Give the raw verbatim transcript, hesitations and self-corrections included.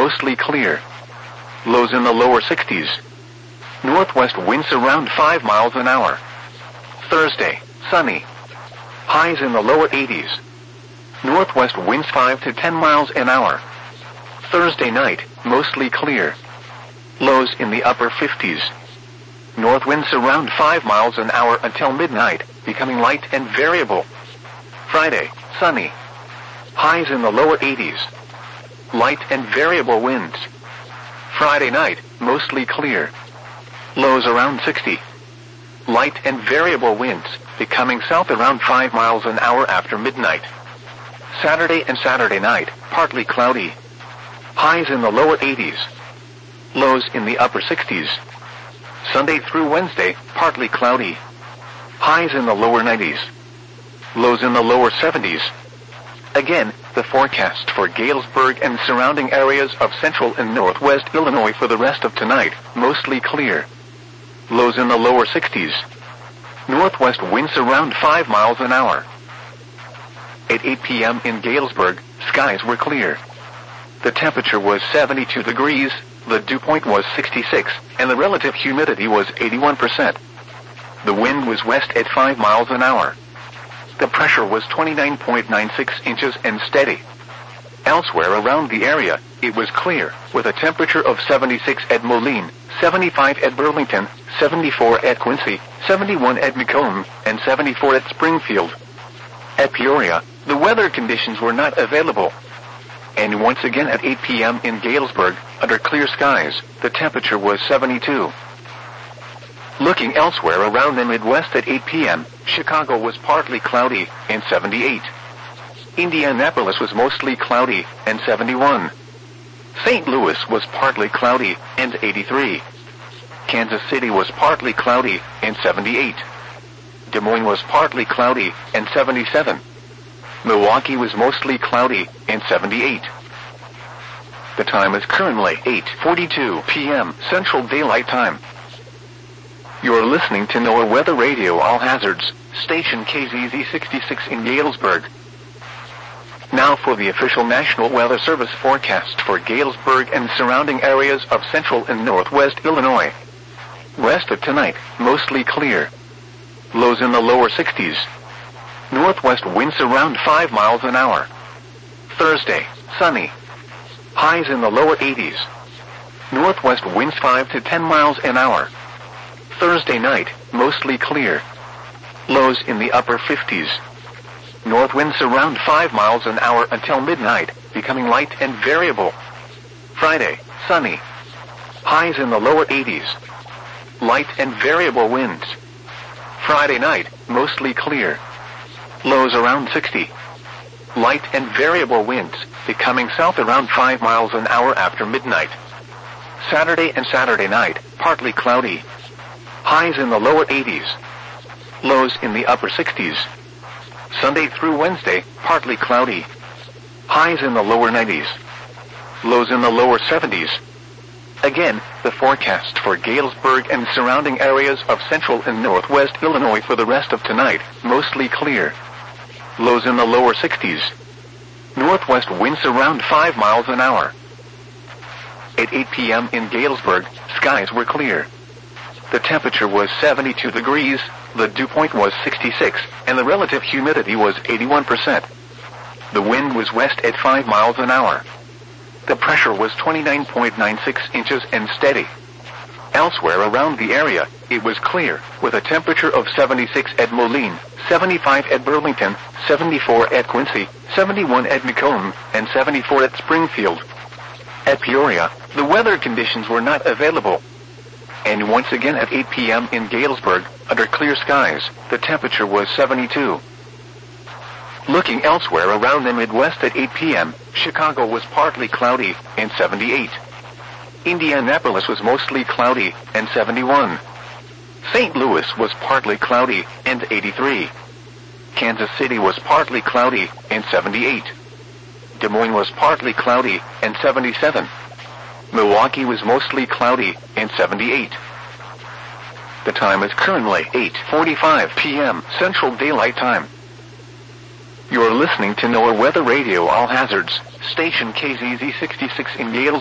mostly clear. Lows in the lower sixties. Northwest winds around five miles an hour. Thursday, sunny. Highs in the lower eighties. Northwest winds five to ten miles an hour. Thursday night, mostly clear. Lows in the upper fifties. North winds around five miles an hour until midnight, becoming light and variable. Friday, sunny. Highs in the lower eighties. Light and variable winds. Friday night, mostly clear. Lows around sixty. Light and variable winds, becoming south around five miles an hour after midnight. Saturday and Saturday night, partly cloudy. Highs in the lower eighties. Lows in the upper sixties. Sunday through Wednesday, partly cloudy. Highs in the lower nineties. Lows in the lower seventies. Again, the forecast for Galesburg and surrounding areas of central and northwest Illinois for the rest of tonight, mostly clear. Lows in the lower sixties. Northwest winds around five miles an hour. At eight p.m. in Galesburg, skies were clear. The temperature was seventy-two degrees, the dew point was sixty-six, and the relative humidity was eighty-one percent. The wind was west at five miles an hour. The pressure was twenty-nine point nine six inches and steady. Elsewhere around the area, it was clear, with a temperature of seventy-six at Moline, seventy-five at Burlington, seventy-four at Quincy, seventy-one at Macomb, and seventy-four at Springfield. At Peoria, the weather conditions were not available. And once again at eight p.m. in Galesburg, under clear skies, the temperature was seventy-two. Looking elsewhere around the Midwest at eight p.m., Chicago was partly cloudy, and seventy-eight. Indianapolis was mostly cloudy, and seventy-one. Saint Louis was partly cloudy, and eighty-three. Kansas City was partly cloudy, and seventy-eight. Des Moines was partly cloudy, and seventy-seven. Milwaukee was mostly cloudy, and seventy-eight. The time is currently eight forty-two p.m. Central Daylight Time. You're listening to NOAA Weather Radio All Hazards, station K Z Z sixty-six in Galesburg. Now for the official National Weather Service forecast for Galesburg and surrounding areas of central and northwest Illinois. Rest of tonight, mostly clear. Lows in the lower sixties. Northwest winds around five miles an hour. Thursday, sunny. Highs in the lower eighties. Northwest winds five to ten miles an hour. Thursday night, mostly clear. Lows in the upper fifties. North winds around five miles an hour until midnight, becoming light and variable. Friday, sunny. Highs in the lower eighties. Light and variable winds. Friday night, mostly clear. Lows around sixty. Light and variable winds, becoming south around five miles an hour after midnight. Saturday and Saturday night, partly cloudy. Highs in the lower eighties. Lows in the upper sixties. Sunday through Wednesday, partly cloudy. Highs in the lower nineties. Lows in the lower seventies. Again, the forecast for Galesburg and surrounding areas of central and northwest Illinois for the rest of tonight, mostly clear. Lows in the lower sixties. Northwest winds around five miles an hour. At eight p.m. in Galesburg, skies were clear. The temperature was seventy-two degrees, the dew point was sixty-six, and the relative humidity was eighty-one percent. The wind was west at five miles an hour. The pressure was twenty-nine point nine six inches and steady. Elsewhere around the area, it was clear, with a temperature of seventy-six at Moline, seventy-five at Burlington, seventy-four at Quincy, seventy-one at Macomb, and seventy-four at Springfield. At Peoria, the weather conditions were not available. And once again at eight p.m. in Galesburg, under clear skies, the temperature was seventy-two. Looking elsewhere around the Midwest at eight p.m., Chicago was partly cloudy, and seventy-eight. Indianapolis was mostly cloudy, and seventy-one. Saint Louis was partly cloudy, and eighty-three. Kansas City was partly cloudy, and seventy-eight. Des Moines was partly cloudy, and seventy-seven. Milwaukee was mostly cloudy, and seventy-eight. The time is currently eight forty-five p.m. Central Daylight Time. You're listening to NOAA Weather Radio All Hazards, station K Z Z sixty-six in Galesburg.